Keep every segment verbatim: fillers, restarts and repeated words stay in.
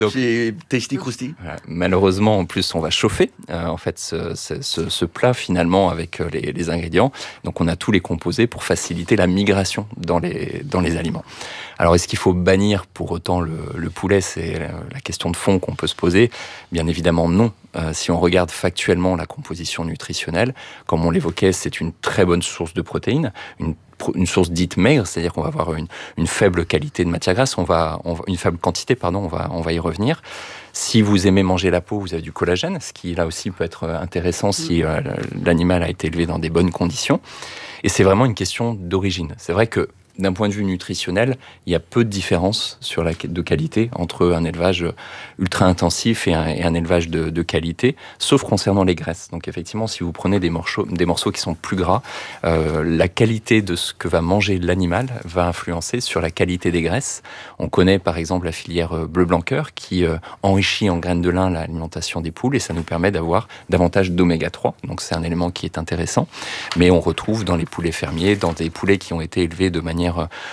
Donc, chez Tasty Krusty. Voilà. Malheureusement, en plus, on va chauffer euh, en fait ce, ce, ce plat finalement avec les, les ingrédients. Donc, on a tous les composés pour faciliter la migration dans les dans les aliments. Alors, est-ce qu'il faut bannir pour autant le, le poulet? C'est la, la question de fond qu'on peut se poser. Bien évidemment, non. Euh, si on regarde factuellement la composition nutritionnelle, comme on l'évoquait, c'est une très bonne source de protéines, une une source dite maigre, c'est-à-dire qu'on va avoir une, une faible qualité de matière grasse, on va, on va, une faible quantité, pardon, on va, on va y revenir. Si vous aimez manger la peau, vous avez du collagène, ce qui là aussi peut être intéressant si euh, l'animal a été élevé dans des bonnes conditions. Et c'est vraiment une question d'origine. C'est vrai que d'un point de vue nutritionnel, il y a peu de différence sur la de qualité entre un élevage ultra intensif et un, et un élevage de, de qualité, sauf concernant les graisses. Donc effectivement, si vous prenez des morceaux, des morceaux qui sont plus gras, euh, la qualité de ce que va manger l'animal va influencer sur la qualité des graisses. On connaît par exemple la filière bleu blanc cœur qui euh, enrichit en graines de lin l'alimentation des poules et ça nous permet d'avoir davantage d'oméga trois. Donc c'est un élément qui est intéressant. Mais on retrouve dans les poulets fermiers, dans des poulets qui ont été élevés de manière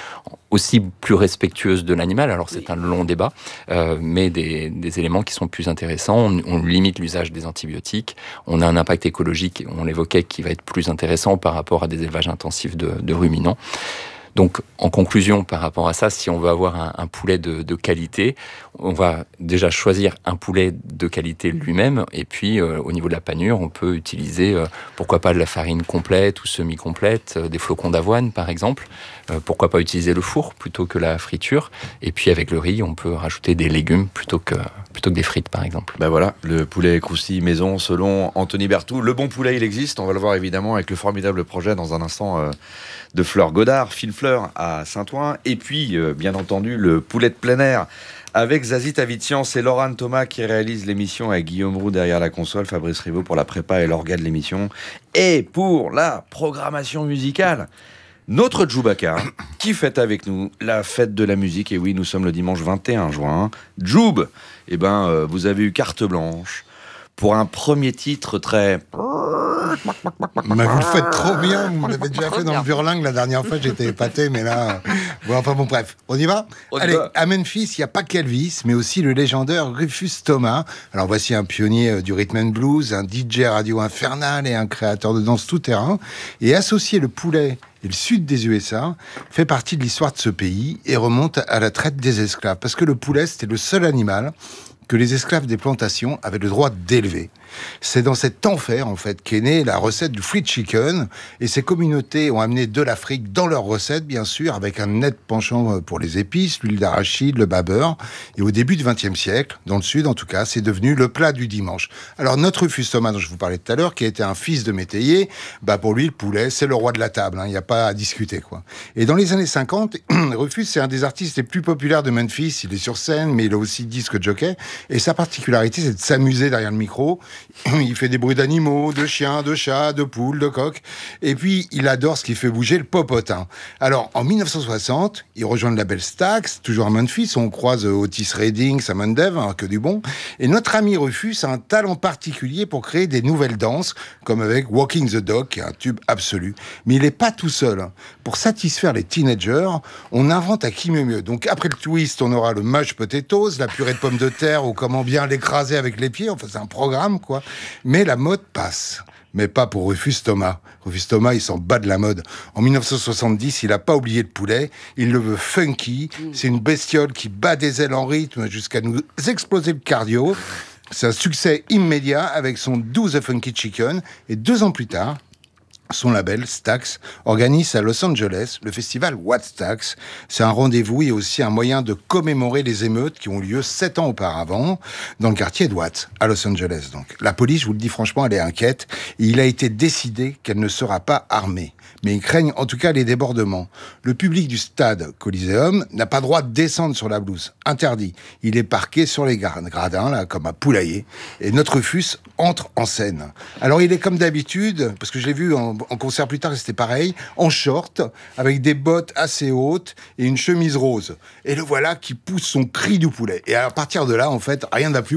aussi plus respectueuse de l'animal, alors c'est un long débat, euh, mais des, des éléments qui sont plus intéressants. On, on limite l'usage des antibiotiques, on a un impact écologique, on l'évoquait, qui va être plus intéressant par rapport à des élevages intensifs de, de ruminants. Donc, en conclusion, par rapport à ça, si on veut avoir un, un poulet de, de qualité, on va déjà choisir un poulet de qualité lui-même. Et puis, euh, au niveau de la panure, on peut utiliser, euh, pourquoi pas de la farine complète ou semi-complète, euh, des flocons d'avoine, par exemple. Euh, pourquoi pas utiliser le four plutôt que la friture. Et puis, avec le riz, on peut rajouter des légumes plutôt que, plutôt que des frites, par exemple. Ben voilà, le poulet croustille maison, selon Anthony Berthoud. Le bon poulet, il existe. On va le voir évidemment avec le formidable projet dans un instant euh, de Fleur Godard, Fine Fleur à Saint-Ouen. Et puis, euh, bien entendu, le poulet de plein air avec Zazie Tavitian. C'est Laurent Thomas qui réalise l'émission avec Guillaume Roux derrière la console, Fabrice Rivaud pour la prépa et l'orga de l'émission. Et pour la programmation musicale, notre Djoubaka qui fête avec nous la fête de la musique. Et oui, nous sommes le dimanche vingt et un juin. Djoub, eh ben, euh, vous avez eu carte blanche pour un premier titre très... Mais vous le faites trop bien, vous l'avez déjà fait dans le Burlingue la dernière fois, j'étais épaté, mais là... Bon, enfin bon, bref, on y va on Allez, va. À Memphis, il n'y a pas qu'Elvis, mais aussi le légendaire Rufus Thomas. Alors voici un pionnier du rhythm and blues, un D J radio infernal et un créateur de danse tout-terrain. Et associer le poulet et le sud des U S A fait partie de l'histoire de ce pays et remonte à la traite des esclaves. Parce que le poulet, c'était le seul animal que les esclaves des plantations avaient le droit d'élever. C'est dans cet enfer, en fait, qu'est née la recette du fried chicken, et ces communautés ont amené de l'Afrique dans leurs recettes, bien sûr, avec un net penchant pour les épices, l'huile d'arachide, le beurre. Et au début du vingtième siècle, dans le sud en tout cas, c'est devenu le plat du dimanche. Alors notre Rufus Thomas, dont je vous parlais tout à l'heure, qui était un fils de métayer, bah pour lui, le poulet, c'est le roi de la table, il hein, n'y a pas à discuter, quoi. Et dans les années cinquante, Rufus, c'est un des artistes les plus populaires de Memphis. Il est sur scène, mais il a aussi disque jockey, et sa particularité, c'est de s'amuser derrière le micro. Il fait des bruits d'animaux, de chiens, de chats, de poules, de coqs. Et puis, il adore ce qui fait bouger le popotin. Alors, en dix-neuf cent soixante, il rejoint le label Stax, toujours à Memphis. On croise Otis Redding, Simon Dove, hein, que du bon. Et notre ami Rufus a un talent particulier pour créer des nouvelles danses, comme avec Walking the Dog, qui est un tube absolu. Mais il n'est pas tout seul. Pour satisfaire les teenagers, on invente à qui mieux mieux. Donc, après le twist, on aura le mashed potatoes, la purée de pommes de terre, ou comment bien l'écraser avec les pieds. Enfin, c'est un programme, quoi. Mais la mode passe. Mais pas pour Rufus Thomas. Rufus Thomas, il s'en bat de la mode. En dix-neuf cent soixante-dix, il n'a pas oublié le poulet. Il le veut funky. C'est une bestiole qui bat des ailes en rythme jusqu'à nous exploser le cardio. C'est un succès immédiat avec son Do the Funky Chicken. Et deux ans plus tard, son label, Stax, organise à Los Angeles le festival What Stax. C'est un rendez-vous et aussi un moyen de commémorer les émeutes qui ont lieu sept ans auparavant dans le quartier de Watts, à Los Angeles. Donc, la police, je vous le dis franchement, elle est inquiète. Et il a été décidé qu'elle ne sera pas armée. Mais ils craignent en tout cas les débordements. Le public du stade Coliseum n'a pas droit de descendre sur la pelouse. Interdit. Il est parqué sur les gradins, là, comme un poulailler. Et notre Rufus entre en scène. Alors, il est comme d'habitude, parce que je l'ai vu en en concert plus tard, c'était pareil, en short, avec des bottes assez hautes et une chemise rose. Et le voilà qui pousse son cri du poulet. Et à partir de là, en fait, rien n'a plus. Alors,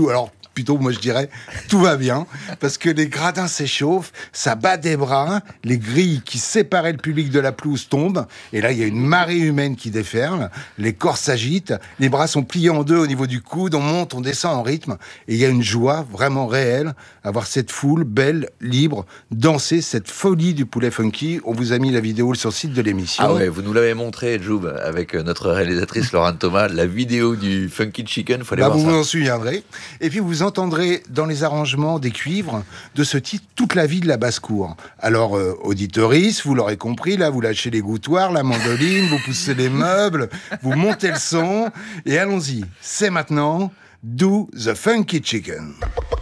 plutôt, moi je dirais, tout va bien, parce que les gradins s'échauffent, ça bat des bras, les grilles qui séparaient le public de la pelouse tombent, et là il y a une marée humaine qui déferle, les corps s'agitent, les bras sont pliés en deux au niveau du coude, on monte, on descend en rythme, et il y a une joie vraiment réelle à voir cette foule belle, libre, danser cette folie du poulet funky. On vous a mis la vidéo sur le site de l'émission. Ah ouais, vous nous l'avez montré, Joub, avec notre réalisatrice Laurent Thomas, la vidéo du Funky Chicken, faut aller bah, voir vous ça. vous en souviendrez. Et puis vous entendrez dans les arrangements des cuivres de ce titre toute la vie de la basse-cour. Alors, euh, auditoris, vous l'aurez compris, là, vous lâchez les gouttoirs, la mandoline, vous poussez les meubles, vous montez le son, et allons-y. C'est maintenant Do the Funky Chicken.